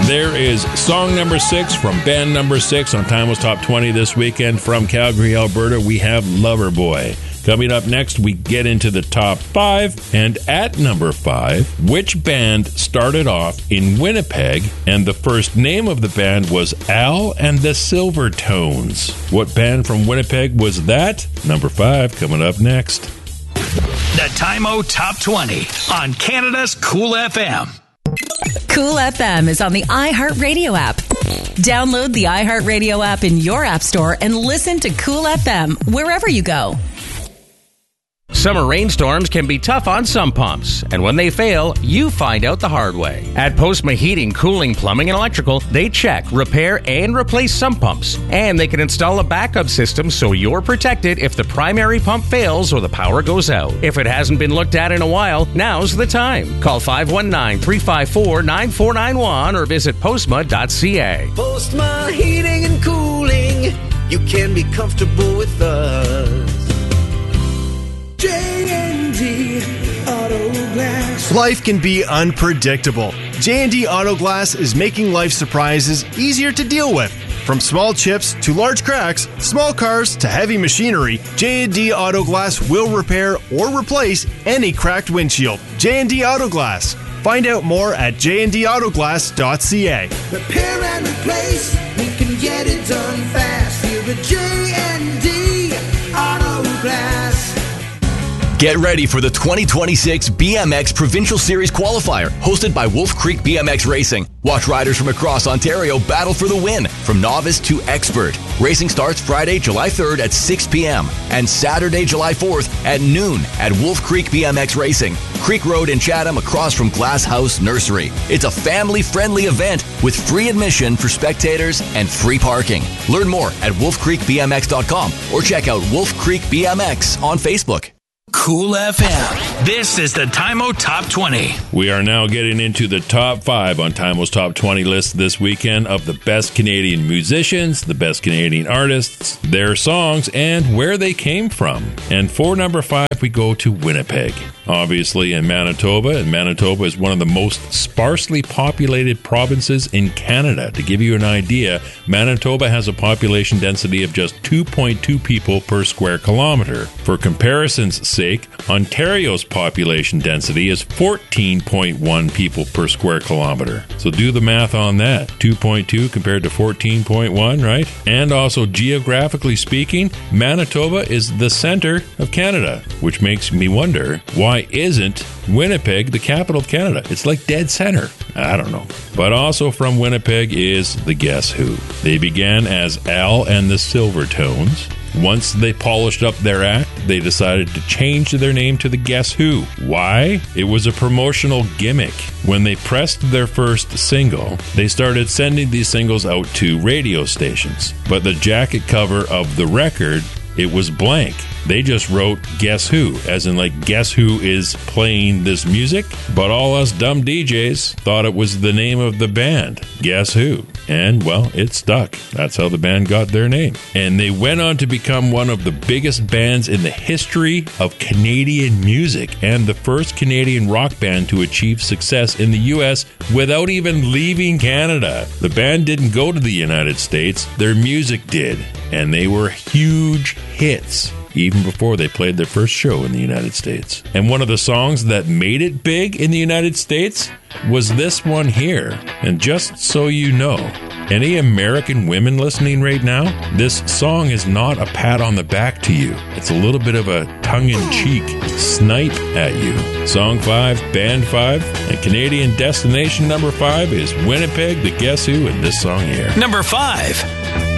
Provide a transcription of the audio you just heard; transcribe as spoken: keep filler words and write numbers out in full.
There is song number six from band number six on Time Was Top twenty this weekend. From Calgary, Alberta, we have Loverboy. Coming up next, we get into the top five. And at number five, which band started off in Winnipeg and the first name of the band was Al and the Silvertones? What band from Winnipeg was that? Number five, coming up next. The Time-O Top twenty on Canada's Cool F M. Cool F M is on the iHeartRadio app. Download the iHeartRadio app in your app store and listen to Cool F M wherever you go. Summer rainstorms can be tough on some pumps, and when they fail, you find out the hard way. At Postma Heating, Cooling, Plumbing, and Electrical, they check, repair, and replace sump pumps. And they can install a backup system so you're protected if the primary pump fails or the power goes out. If it hasn't been looked at in a while, now's the time. Call five one nine, three five four, nine four nine one or visit postma dot c a. Postma Heating and Cooling, you can be comfortable with us. J and D Auto Glass. Life can be unpredictable. J and D Auto Glass is making life surprises easier to deal with. From small chips to large cracks, small cars to heavy machinery, J and D Auto Glass will repair or replace any cracked windshield. J and D Auto Glass. Find out more at j and d auto glass dot c a. Repair and replace, we can get it done fast. Here at J and D Auto Glass. Get ready for the twenty twenty-six B M X Provincial Series Qualifier, hosted by Wolf Creek B M X Racing. Watch riders from across Ontario battle for the win, from novice to expert. Racing starts Friday, July third at six p.m. and Saturday, July fourth at noon at Wolf Creek B M X Racing, Creek Road in Chatham, across from Glass House Nursery. It's a family-friendly event with free admission for spectators and free parking. Learn more at wolf creek b m x dot com or check out Wolf Creek B M X on Facebook. Cool F M. This is the Time-O Top twenty. We are now getting into the top five on Time-O's Top twenty list this weekend of the best Canadian musicians, the best Canadian artists, their songs, and where they came from. And for number five, we go to Winnipeg. Obviously in Manitoba, and Manitoba is one of the most sparsely populated provinces in Canada. To give you an idea, Manitoba has a population density of just two point two people per square kilometer. For comparison's sake, Ontario's population density is fourteen point one people per square kilometer. So do the math on that. two point two compared to fourteen point one, right? And also, geographically speaking, Manitoba is the center of Canada, which makes me wonder, why isn't Winnipeg the capital of Canada? It's like dead center. I don't know. But also from Winnipeg is the Guess Who. They began as Al and the Silvertones. Once they polished up their act, they decided to change their name to the Guess Who. Why? It was a promotional gimmick. When they pressed their first single, they started sending these singles out to radio stations. But the jacket cover of the record, it was blank. They just wrote Guess Who, as in like, guess who is playing this music? But all us dumb D Js thought it was the name of the band, Guess Who. And, well, it stuck. That's how the band got their name. And they went on to become one of the biggest bands in the history of Canadian music, and the first Canadian rock band to achieve success in the U S without even leaving Canada. The band didn't go to the United States, their music did, and they were huge hits even before they played their first show in the United States. And one of the songs that made it big in the United States was this one here. And just so you know, any American women listening right now, this song is not a pat on the back to you. It's a little bit of a tongue-in-cheek snipe at you. Song five, band five, and Canadian destination number five is Winnipeg, the Guess Who, and this song here. Number five.